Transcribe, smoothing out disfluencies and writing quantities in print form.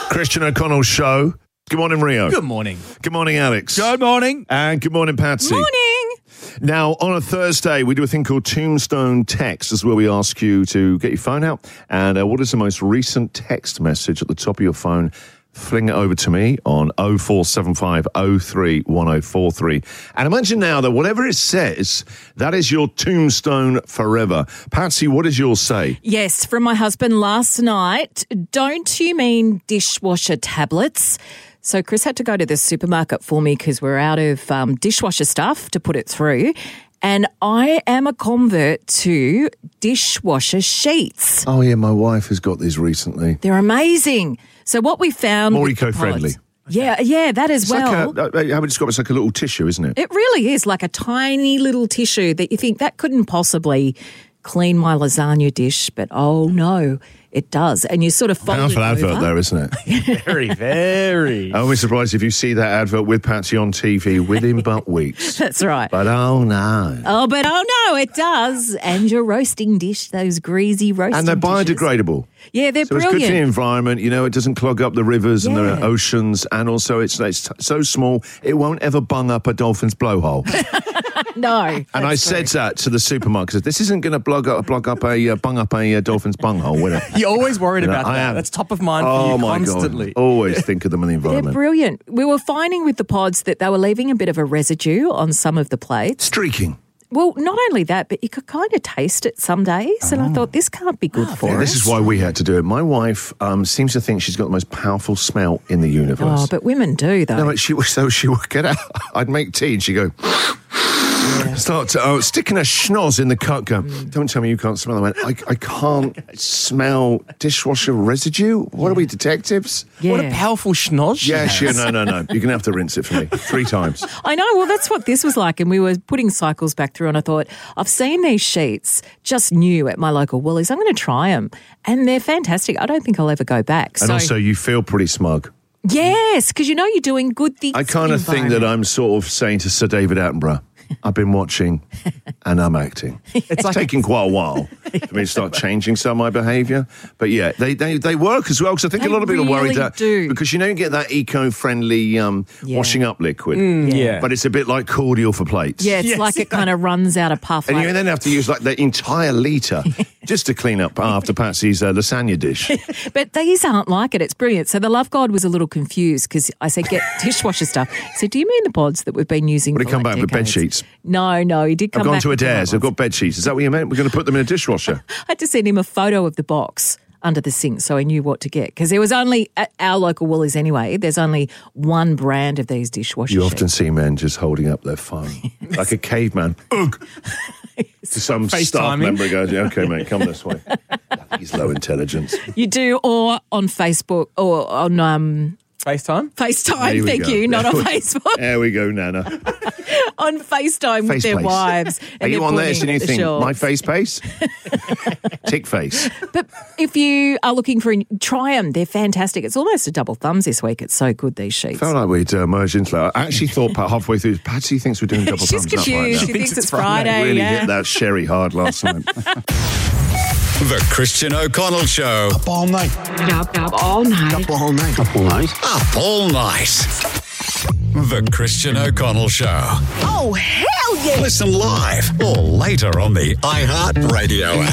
Christian O'Connell Show. Good morning, Rio. Good morning. Good morning, Alex. Good morning. And good morning, Patsy. Morning. Now, on a Thursday, we do a thing called Tombstone Text. This is where we ask you to get your phone out and what is the most recent text message at the top of your phone? Fling it over to me on 0475 03 1043. And imagine now that whatever it says, that is your tombstone forever. Patsy, what does yours say? Yes, from my husband last night. Don't you mean dishwasher tablets? So Chris had to go to the supermarket for me because we're out of dishwasher stuff to put it through. And I am a convert to dishwasher sheets. Oh, yeah, my wife has got these recently. They're amazing. So what we found... More with the eco-friendly. pods- Yeah, that as well. Like how would you describe it? It's like a little tissue, isn't it? It really is like a tiny little tissue that you think that couldn't possibly clean my lasagna dish, but oh no, it does. And you sort of fold Powerful it advert over. there, isn't it? Very, very. I won't be surprised if you see that advert with Patsy on TV within but weeks. That's right. But oh no. Oh, but oh no, it does. And your roasting dish, those greasy roasting And they're dishes. biodegradable. Yeah, they're So it's brilliant. good for the environment. You know, it doesn't clog up the rivers and Yeah. the oceans. And also it's so small, it won't ever bung up a dolphin's blowhole. No. And I said that to the supermarket. This isn't going to bung up a dolphin's bunghole, will it? You're always worried You know, about I that. am. That's top of mind for Oh you my constantly. God. Always think of them in the They're environment. brilliant. We were finding with the pods that they were leaving a bit of a residue on some of the plates. Streaking. Well, not only that, but you could kind of taste it some days. And I thought, this can't be good for Yeah, us. this is why we had to do it. My wife seems to think she's got the most powerful smell in the universe. Oh, but women do, though. No, but she would get out. I'd make tea and she'd go, start sticking her schnoz in the cup, go, don't tell me you can't smell it. I went, I can't smell dishwasher residue? What are we, detectives? Yeah. What a powerful schnoz she Yeah, has. no. You're going to have to rinse it for me 3 times. I know. Well, that's what this was like. And we were putting cycles back through and I thought, I've seen these sheets just new at my local Woolies. I'm going to try them. And they're fantastic. I don't think I'll ever go back. And also, you feel pretty smug. Yes, because you know you're doing good things. I kind of think that I'm sort of saying to Sir David Attenborough, I've been watching and I'm acting. It's taking quite a while for me to start changing some of my behaviour. But yeah, they work as well because I think They a lot of people are worried really that do. because you get that eco-friendly washing up liquid. Yeah. But it's a bit like cordial for plates. Yeah, it's Yes. like it kind of runs out of puff. And like- you then have to use like the entire litre just to clean up after Patsy's lasagna dish. But these aren't like it. It's brilliant. So the love god was a little confused because I said, get dishwasher stuff. He said, do you mean the pods that we've been using Would for he come like back with bed decades? sheets? No, he did come I've gone back to with the Adair's. right I've got ones. bed sheets. Is that what you meant? We're going to put them in a dishwasher. I had to send him a photo of the box under the sink so he knew what to get because there was only, at our local Woolies anyway, there's only one brand of these dishwasher You sheets. often see men just holding up their phone like a caveman. Ugh. To some staff FaceTiming. member goes, yeah, okay, mate, come this way. I think he's low intelligence. You do, or on Facebook, or on FaceTime? FaceTime, There we thank go. you, not on Facebook, There we go, Nana. on FaceTime with their Face. wives. Are And you they're on there? pointing So you at the think, shorts. my face pace? Tick face. But if you are looking for, try them. They're fantastic. It's almost a double thumbs this week. It's so good, these sheets. Felt like we'd merged into that. I actually thought halfway through, Patsy thinks we're doing double She's thumbs up right confused. now. She thinks it's Friday. Really yeah. hit that sherry hard last night. The Christian O'Connell Show. Up all night. Up all night. Up all night. Up all night. Up all night. The Christian O'Connell Show. Oh, hell yeah! Listen live or later on the iHeart Radio app.